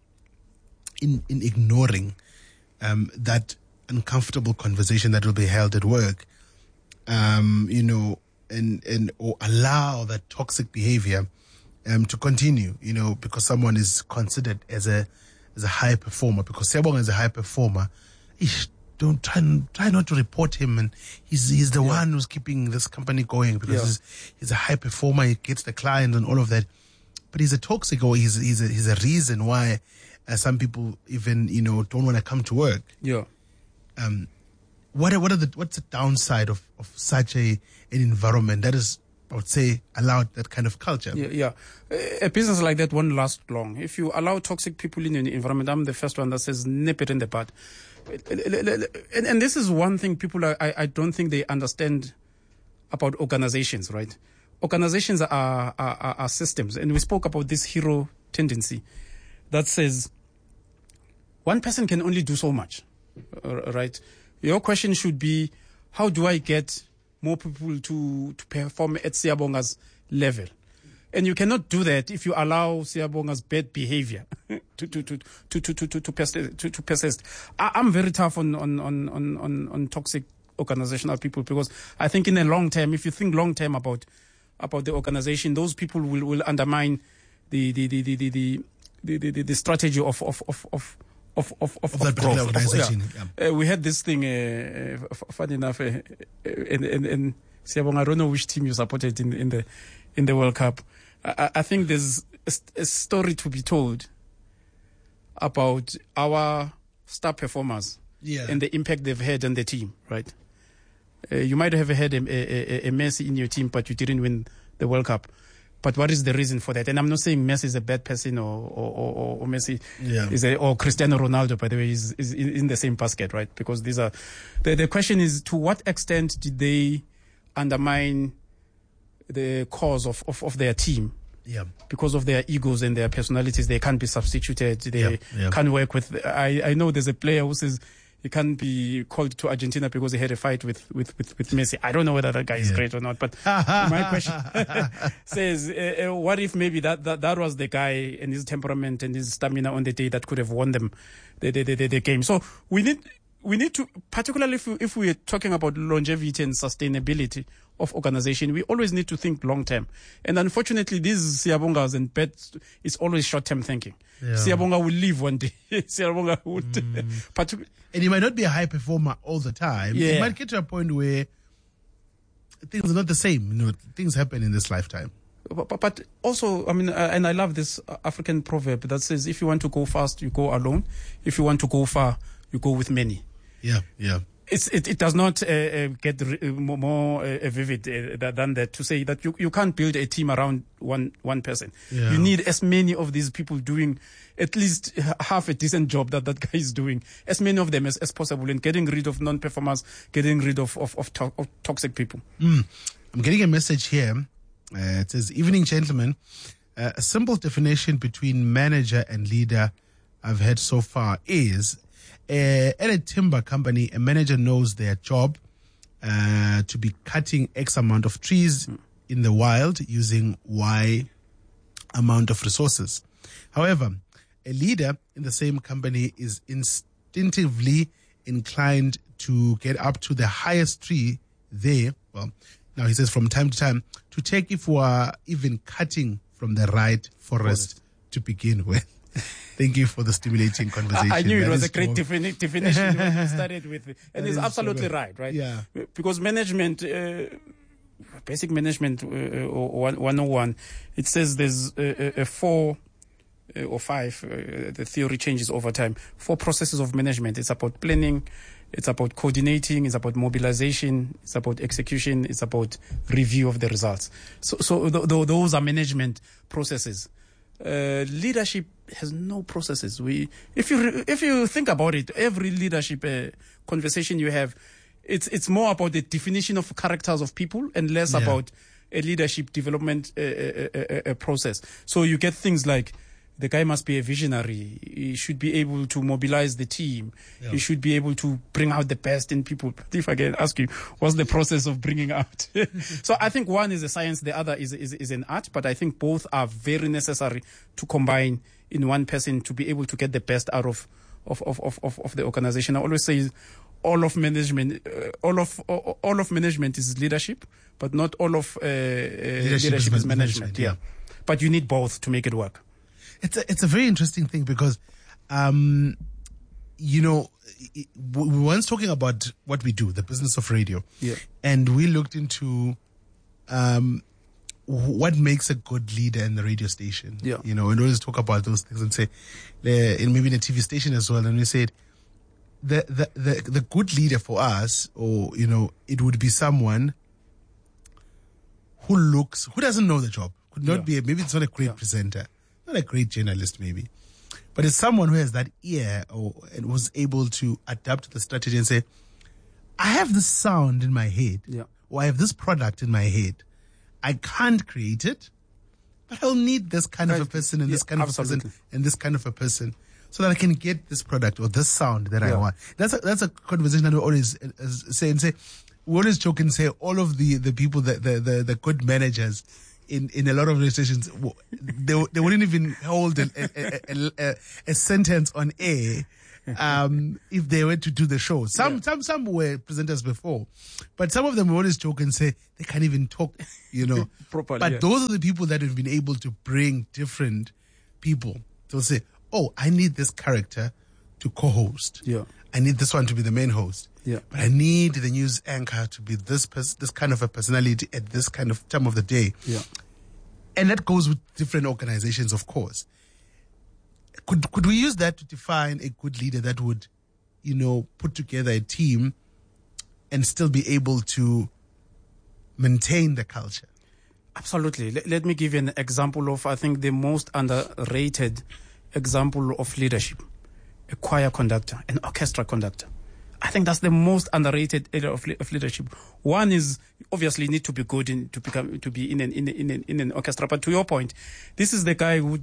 in, in ignoring um, that uncomfortable conversation that will be held at work, um, you know, and, and or allow that toxic behavior um, to continue, you know, because someone is considered as a as a high performer, because Sebong is a high performer. Ish, don't try try not to report him, and he's he's the one who's keeping this company going because Yeah. he's, he's a high performer. He gets the clients and all of that, but he's a toxic, or he's he's a, he's a reason why uh, some people even you know don't want to come to work. yeah. Um, what are, what are the what's the downside of, of such a an environment that is, I would say, allowed that kind of culture? Yeah, yeah. A a business like that won't last long. If you allow toxic people in an environment, I'm the first one that says nip it in the bud. And, and this is one thing people are, I, I don't think they understand about organizations, right? Organizations are, are, are, are systems. And we spoke about this hero tendency that says one person can only do so much, uh, right? Your question should be, how do I get more people to, to perform at Siyabonga's level. And you cannot do that if you allow Siyabonga's bad behavior to to to to to to to, to, persist, to, to persist. I, I'm very tough on on, on, on, on on toxic organizational people, because I think in the long term, if you think long term about about the organization, those people will, will undermine the the the the the, the, the, the, the strategy of of of of Of, of, of, of that of particular growth. organization. Of, yeah. Yeah. Uh, we had this thing, uh, uh, funny enough, uh, and, and, and Siyabonga, I don't know which team you supported in, in the in the World Cup. I, I think there's a, a story to be told about our star performers Yeah. and the impact they've had on the team, right? Uh, you might have had a, a, a Messi in your team, but you didn't win the World Cup. But what is the reason for that? And I'm not saying Messi is a bad person, or or, or, or Messi Yeah. is a, or Cristiano Ronaldo, by the way, is, is in the same basket, right? Because these are the the question is, to what extent did they undermine the cause of, of, of their team? Yeah. Because of their egos and their personalities, they can't be substituted. They Yeah, yeah. can't work with. I, I know there's a player who says he can't be called to Argentina because he had a fight with, with, with, with Messi. I don't know whether that guy is Yeah. great or not, but my question says, uh, uh, what if maybe that, that, that was the guy and his temperament and his stamina on the day that could have won them the, the, the, the game? So we need, we need to, particularly if we, if we are talking about longevity and sustainability of organization, we always need to think long term. And unfortunately, these Siyabongas and bets is always short term thinking. Yeah. Siyabonga will leave one day. Siyabonga would, mm. partic- And he might not be a high performer all the time. Yeah. He might get to a point where things are not the same. You know, things happen in this lifetime. But, but also, I mean, uh, and I love this African proverb that says, if you want to go fast, you go alone. If you want to go far, you go with many. Yeah, yeah. It's, it, it does not uh, uh, get re- uh, more, more uh, vivid uh, than that to say that you, you can't build a team around one one person. Yeah. You need as many of these people doing at least half a decent job that that guy is doing, as many of them as, as possible, and getting rid of non-performers, getting rid of, of, of, to- of toxic people. Mm. I'm getting a message here. Uh, it says, evening, gentlemen. Uh, a simple definition between manager and leader I've had so far is, uh, at a timber company, a manager knows their job uh, to be cutting X amount of trees in the wild using Y amount of resources. However, a leader in the same company is instinctively inclined to get up to the highest tree there. Well, now he says from time to time to take if we are even cutting from the right forest to begin with. Thank you for the stimulating conversation. I, I knew it That was is a great strong. defini- definition when we started with it. And That it's is absolutely strong. right, right? Yeah. Because management, uh, basic management uh, or one oh one, it says there's a, a, a four uh, or five, uh, the theory changes over time, four processes of management. It's about planning, it's about coordinating, it's about mobilization, it's about execution, it's about review of the results. So, so th- th- those are management processes. Uh, leadership has no processes. We, if you re- if you think about it, every leadership uh, conversation you have, it's it's more about the definition of characters of people and less Yeah. about a leadership development uh, uh, uh, uh, process. So you get things like, the guy must be a visionary. He should be able to mobilize the team. Yeah. He should be able to bring out the best in people. But if I can ask you, what's the process of bringing out? So I think one is a science, the other is, is, is an art, but I think both are very necessary to combine in one person to be able to get the best out of, of, of, of, of, of the organization. I always say all of management, uh, all of, all, all of management is leadership, but not all of uh, uh, leadership, is is man- management. management, yeah. Yeah. But you need both to make it work. It's a, it's a very interesting thing because, um, you know, we were once talking about what we do, the business of radio. Yeah. And we looked into um, what makes a good leader in the radio station. Yeah. You know, and always talk about those things and say, uh, and maybe in a T V station as well. And we said, the, the, the, the good leader for us, or, you know, it would be someone who looks, who doesn't know the job. Could not Yeah. be, a, maybe it's not a great Yeah. presenter, not a great journalist maybe, but it's someone who has that ear or and was able to adapt to the strategy and say, I have this sound in my head, Yeah. or I have this product in my head. I can't create it, but I'll need this kind of a Right. person and this Yeah, kind of a absolutely. person and this kind of a person so that I can get this product or this sound that I Yeah. want. That's a, that's a conversation that we always uh, uh, say and say, we always joke and say all of the, the people, that the, the, the good managers in, in a lot of radio stations, they, they wouldn't even hold a, a, a, a, a sentence on air um, if they were to do the show. Some, yeah. some, some were presenters before, but some of them always joke and say they can't even talk, you know. Properly, but yeah. those are the people that have been able to bring different people. They'll say, oh, I need this character to co-host. Yeah. I need this one to be the main host. Yeah. But I need the news anchor to be this pers- this kind of a personality at this kind of time of the day. Yeah. And that goes with different organizations, of course. Could could we use that to define a good leader that would, you know, put together a team and still be able to maintain the culture? Absolutely. Let, let me give you an example of, I think, the most underrated example of leadership. A choir conductor, an orchestra conductor. I think that's the most underrated area of, of leadership. One is obviously you need to be good in, to become to be in an in, in an in an orchestra. But to your point, this is the guy who,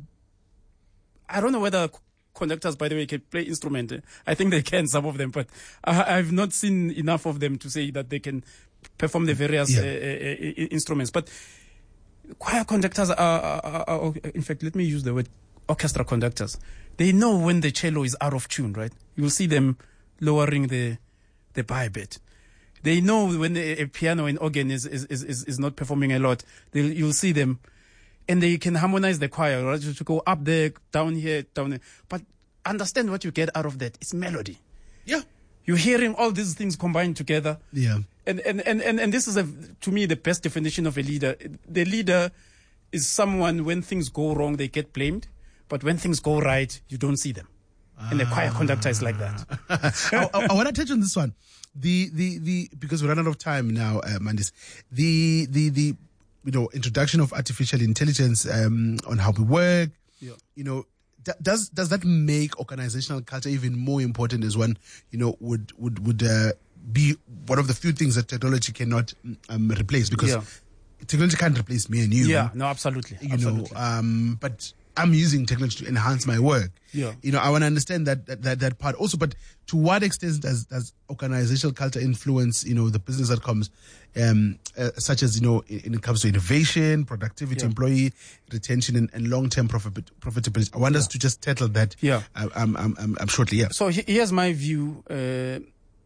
I don't know whether conductors, by the way, can play instrument. I think they can, some of them, but I, I've not seen enough of them to say that they can perform the various Yeah. uh, uh, instruments. But choir conductors are, are, are, in fact, let me use the word orchestra conductors. They know when the cello is out of tune, right? You'll see them lowering the the bar a bit. They know when a, a piano and organ is is, is, is not performing a lot. They'll, you'll see them, and they can harmonize the choir, right? To go up there, down here, down there. But understand what you get out of that. It's melody. Yeah. You're hearing all these things combined together. Yeah. And and, and, and, and this is, a, to me, the best definition of a leader. The leader is someone, when things go wrong, they get blamed. But when things go right, you don't see them. And the choir conductor is like that. I, I, I want to touch on this one. The, the, the, because we run out of time now, uh, Mandis. The, the, the, you know, introduction of artificial intelligence, um, on how we work, Yeah. you know, d- does, does that make organizational culture even more important as one, you know, would, would, would, uh, be one of the few things that technology cannot, um, replace? Because Yeah. technology can't replace me and you. Yeah, no, absolutely. You absolutely. know, um, but I'm using technology to enhance my work. Yeah. You know, I want to understand that, that, that, that part also, but to what extent does, does organizational culture influence, you know, the business outcomes, um, uh, such as, you know, when it comes to innovation, productivity, Yeah. employee retention, and, and long-term profit, profitability? I want us to just tackle that. Yeah. Uh, um, um, um, um, shortly, yeah. So he- here's my view. Uh,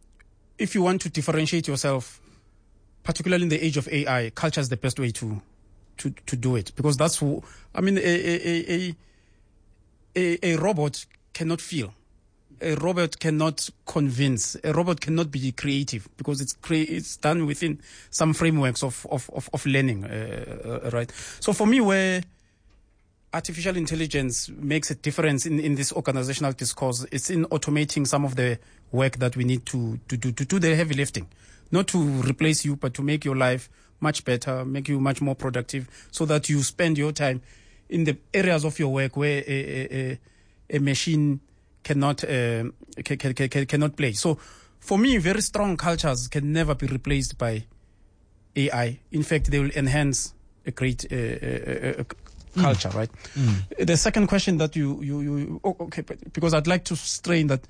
if you want to differentiate yourself, particularly in the age of A I, culture is the best way to to, to do it. Because that's who, I mean, a, a, a, a, a robot cannot feel. A robot cannot convince. A robot cannot be creative because it's crea- it's done within some frameworks of, of, of, of learning, uh, uh, right? So for me, where artificial intelligence makes a difference in, in this organizational discourse, it's in automating some of the work that we need to, to do, to do the heavy lifting. Not to replace you, but to make your life much better, make you much more productive, so that you spend your time in the areas of your work where a, a, a machine cannot uh, can, can, can, cannot play. So for me, very strong cultures can never be replaced by A I. In fact, they will enhance a great uh, uh, uh, culture, mm. right? Mm. The second question that you, you, you oh, okay, because I'd like to strain that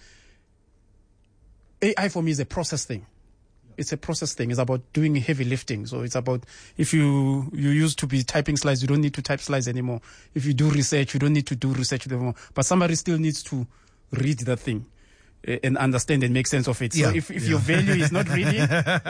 A I for me is a process thing. It's a process thing. It's about doing heavy lifting. So it's about, if you, you used to be typing slides, you don't need to type slides anymore. If you do research, you don't need to do research anymore. But somebody still needs to read that thing uh, and understand and make sense of it. So Yeah. if, if Yeah. your value is not reading,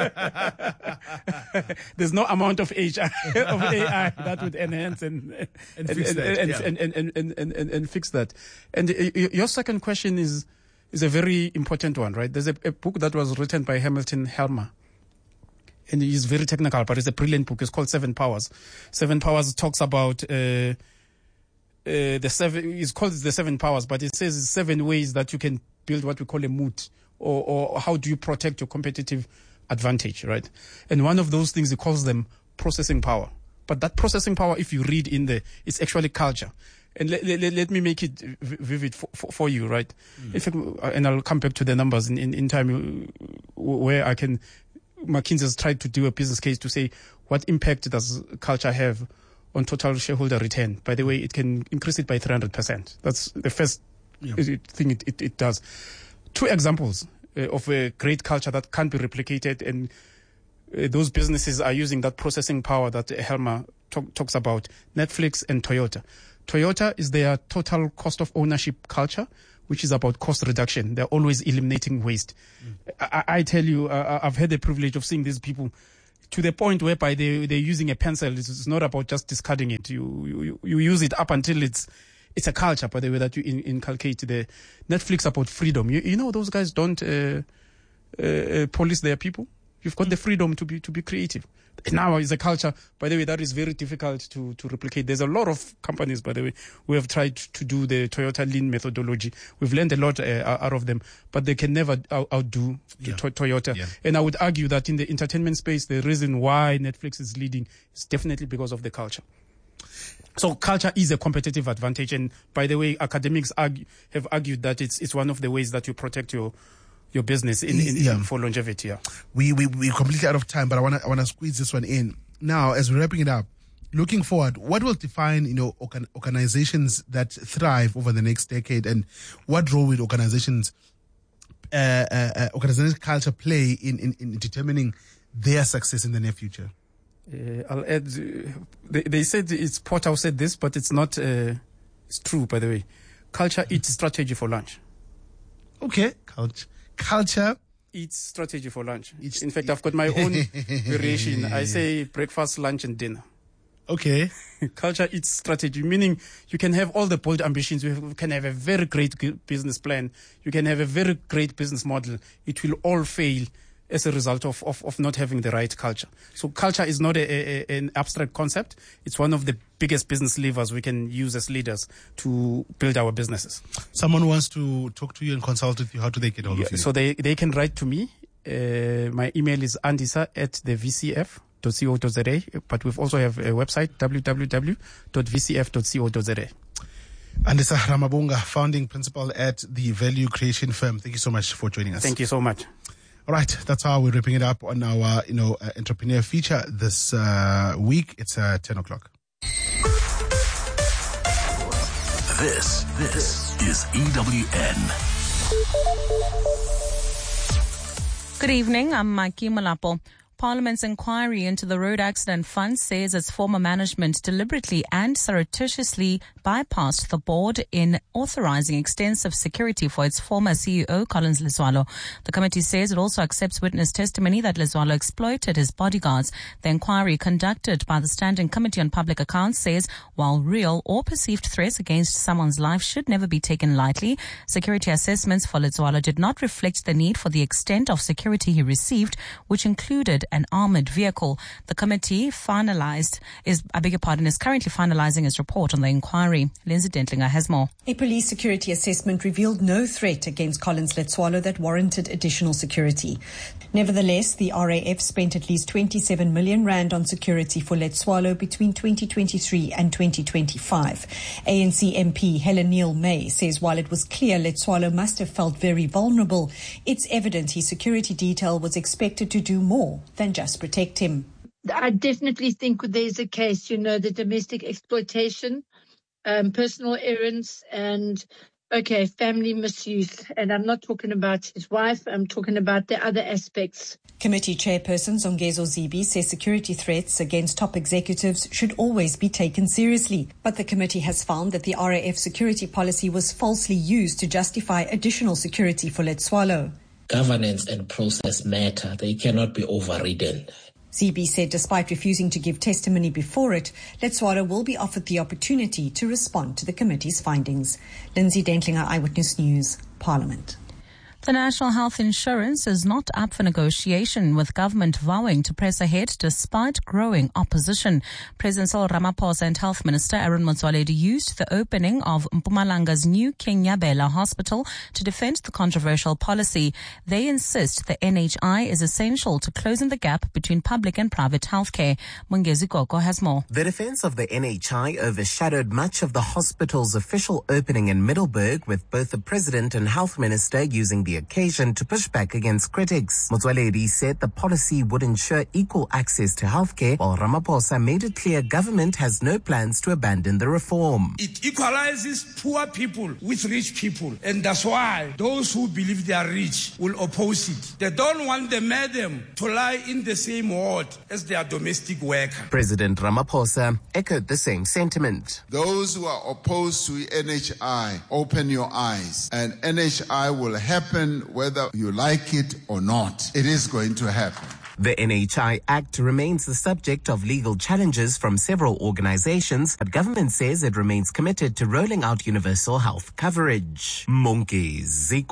there's no amount of H I, of A I that would enhance and, and, And fix and, that, and, yeah. and, and, and, and, and, and, and fix that. And uh, your second question is, is a very important one, right? There's a, a book that was written by Hamilton Helmer. And he's very technical, but it's a brilliant book. It's called Seven Powers. Seven Powers talks about uh, uh, the seven. It's called the Seven Powers, but it says seven ways that you can build what we call a moat, or, or how do you protect your competitive advantage, right? And one of those things, he calls them processing power. But that processing power, if you read in there, it's actually culture. And let, let, let me make it vivid for, for, for you, right? Mm. If I, and I'll come back to the numbers in, in, in time where I can. McKinsey has tried to do a business case to say what impact does culture have on total shareholder return. By the way, it can increase it by three hundred percent. That's the first Yeah. thing it, it, it does. Two examples uh, of a great culture that can't be replicated and uh, those businesses are using that processing power that Helma talk, talks about. Netflix and Toyota. Toyota is their total cost of ownership culture, which is about cost reduction. They're always eliminating waste. Mm. I, I tell you, uh, I've had the privilege of seeing these people to the point whereby they, they're using a pencil. It's not about just discarding it. You, you, you use it up until it's, it's a culture, by the way, that you in, inculcate. The Netflix about freedom. You, you know, those guys don't uh, uh, police their people. You've got the freedom to be, to be creative. Now is a culture, by the way, that is very difficult to, to replicate. There's a lot of companies, by the way, who have tried to do the Toyota Lean methodology. We've learned a lot uh, out of them, but they can never out- outdo yeah. to- Toyota. Yeah. And I would argue that in the entertainment space, the reason why Netflix is leading is definitely because of the culture. So culture is a competitive advantage. And by the way, academics argue, have argued that it's it's one of the ways that you protect your your business in, in, yeah. in for longevity. Yeah. We, we, we're completely out of time, but I want to I want to squeeze this one in. Now, as we're wrapping it up, looking forward, what will define, you know, organ, organizations that thrive over the next decade, and what role will organizations, uh, uh, uh, organizational culture play in, in, in determining their success in the near future? Uh, I'll add, uh, they, they said it's Porter said this, but it's not, uh, it's true, by the way. Culture eats strategy for lunch. Okay, culture. Culture eats strategy for lunch. It's, in fact, I've got my own variation. I say breakfast, lunch, and dinner. Okay. Culture eats strategy, meaning you can have all the bold ambitions. You can have a very great business plan. You can have a very great business model. It will all fail as a result of, of, of not having the right culture. So culture is not a, a, an abstract concept. It's one of the biggest business levers we can use as leaders to build our businesses. Someone wants to talk to you and consult with you. How do they get hold yeah, of you? So they, they can write to me. Uh, my email is andisa at the v c f dot co dot z a, but we also have a website, w w w dot v c f dot co dot z a. Andisa Ramabunga, founding principal at the Value Creation Firm. Thank you so much for joining us. Thank you so much. All right, that's how we're wrapping it up on our, you know, uh, entrepreneur feature this uh, week. It's uh, ten o'clock. This, this is E W N. Good evening, I'm Maiki Malapo. Parliament's inquiry into the Road Accident Fund says its former management deliberately and surreptitiously bypassed the board in authorizing extensive security for its former C E O, Collins Leswalo. The committee says it also accepts witness testimony that Leswalo exploited his bodyguards. The inquiry conducted by the Standing Committee on Public Accounts says while real or perceived threats against someone's life should never be taken lightly, security assessments for Leswalo did not reflect the need for the extent of security he received, which included an armored vehicle. The committee finalized is, I beg your pardon, is currently finalizing its report on the inquiry. Lindsay Dentlinger has more. A police security assessment revealed no threat against Collins Leswalo that warranted additional security. Nevertheless, the R A F spent at least twenty-seven million rand on security for Leswalo between twenty twenty-three and twenty twenty-five. A N C M P Helen Neal May says while it was clear Leswalo must have felt very vulnerable, it's evident his security detail was expected to do more than just protect him. I definitely think there's a case, you know, the domestic exploitation, um, personal errands, and okay, family misuse. And I'm not talking about his wife, I'm talking about the other aspects. Committee Chairperson Zongezo Zibi says security threats against top executives should always be taken seriously. But the committee has found that the R A F security policy was falsely used to justify additional security for Leswalo. Governance and process matter. They cannot be overridden. Z B said despite refusing to give testimony before it, Leswalo will be offered the opportunity to respond to the committee's findings. Lindsay Dentlinger, Eyewitness News, Parliament. The National Health Insurance is not up for negotiation, with government vowing to press ahead despite growing opposition. President Cyril Ramaphosa and Health Minister Aaron Motsoaledi used the opening of Mpumalanga's new King Nyabela Hospital to defend the controversial policy. They insist the N H I is essential to closing the gap between public and private healthcare. Mungezi Koko has more. The defense of the N H I overshadowed much of the hospital's official opening in Middelburg, with both the President and Health Minister using the occasion to push back against critics. Motsoaledi said the policy would ensure equal access to healthcare, while Ramaphosa made it clear government has no plans to abandon the reform. It equalizes poor people with rich people, and that's why those who believe they are rich will oppose it. They don't want the madam to lie in the same ward as their domestic worker. President Ramaphosa echoed the same sentiment. Those who are opposed to N H I, open your eyes, and N H I will happen whether you like it or not. It is going to happen. The N H I Act remains the subject of legal challenges from several organizations, but government says it remains committed to rolling out universal health coverage. Monke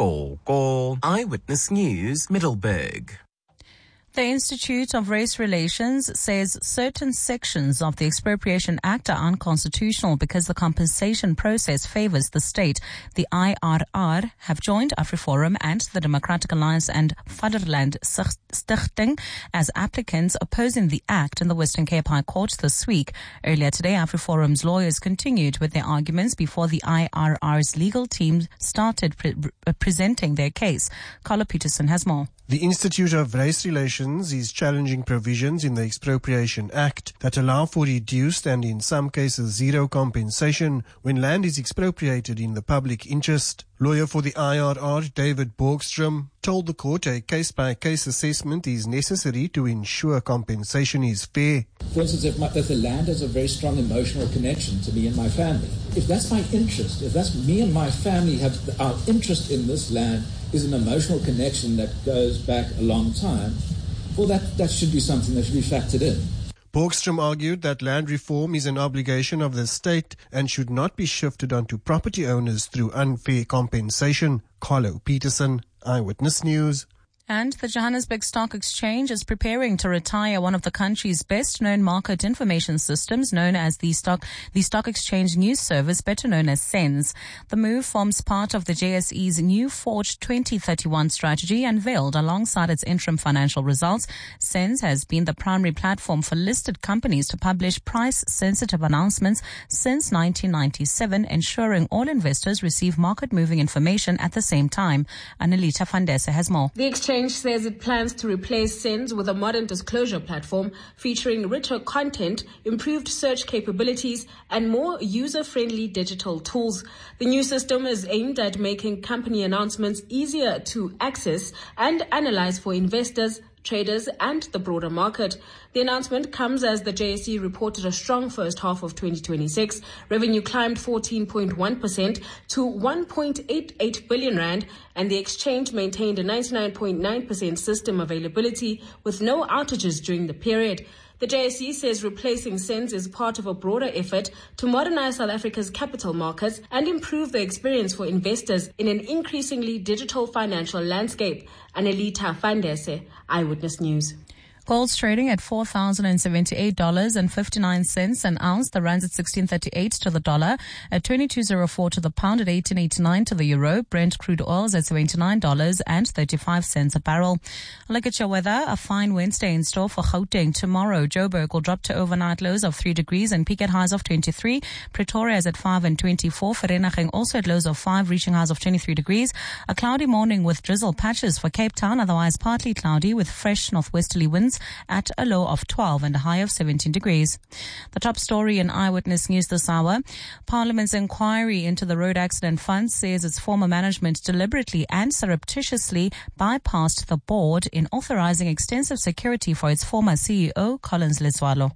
Ziko, Eyewitness News, Middleburg. The Institute of Race Relations says certain sections of the Expropriation Act are unconstitutional because the compensation process favors the state. The I R R have joined AfriForum and the Democratic Alliance and Vaderland Stichting as applicants opposing the act in the Western Cape High Court this week. Earlier today, AfriForum's lawyers continued with their arguments before the I R R's legal team started pre- presenting their case. Carlo Peterson has more. The Institute of Race Relations is challenging provisions in the Expropriation Act that allow for reduced and in some cases zero compensation when land is expropriated in the public interest. Lawyer for the I R R, David Borgstrom, told the court a case-by-case assessment is necessary to ensure compensation is fair. For instance, if, my, if the land has a very strong emotional connection to me and my family, if that's my interest, if that's me and my family have our interest in this land is an emotional connection that goes back a long time, well, that, that should be something that should be factored in. Borgstrom argued that land reform is an obligation of the state and should not be shifted onto property owners through unfair compensation. Carlo Peterson, Eyewitness News. And the Johannesburg Stock Exchange is preparing to retire one of the country's best-known market information systems, known as the Stock the Stock Exchange News Service, better known as SENS. The move forms part of the J S E's new Forge twenty thirty-one strategy unveiled alongside its interim financial results. SENS has been the primary platform for listed companies to publish price-sensitive announcements since nineteen ninety-seven, ensuring all investors receive market-moving information at the same time. Annalita Fandese has more. The exchange says it plans to replace SENS with a modern disclosure platform featuring richer content, improved search capabilities, and more user-friendly digital tools. The new system is aimed at making company announcements easier to access and analyze for investors, traders, and the broader market. The announcement comes as the J S E reported a strong first half of twenty twenty-six. Revenue climbed fourteen point one percent to one point eight eight billion rand, and the exchange maintained a ninety-nine point nine percent system availability with no outages during the period. The J S E says replacing SENS is part of a broader effort to modernize South Africa's capital markets and improve the experience for investors in an increasingly digital financial landscape. Annalita Fandese, Eyewitness News. Gold's trading at four thousand seventy-eight dollars and fifty-nine cents an ounce. The rand's at sixteen thirty-eight to the dollar, at twenty-two oh four to the pound, at eighteen eighty-nine to the euro. Brent crude oil is at seventy-nine dollars and thirty-five cents a barrel. Look at your weather. A fine Wednesday in store for Gauteng. Tomorrow, Joburg will drop to overnight lows of three degrees and peak at highs of twenty-three. Pretoria is at five and twenty-four. Vereeniging also at lows of five, reaching highs of twenty-three degrees. A cloudy morning with drizzle patches for Cape Town, otherwise partly cloudy with fresh northwesterly winds at a low of twelve and a high of seventeen degrees. The top story in Eyewitness News this hour. Parliament's inquiry into the road accident fund says its former management deliberately and surreptitiously bypassed the board in authorizing extensive security for its former C E O, Collins Letswalo.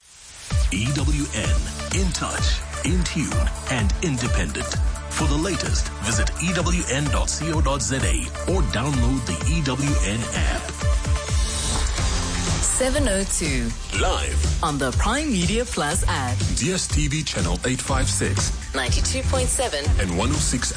E W N, in touch, in tune, and independent. For the latest, visit E W N dot co dot za or download the E W N app. seven oh two. Live on the Prime Media Plus app. D S T V channel eight fifty-six. ninety-two point seven. And one oh six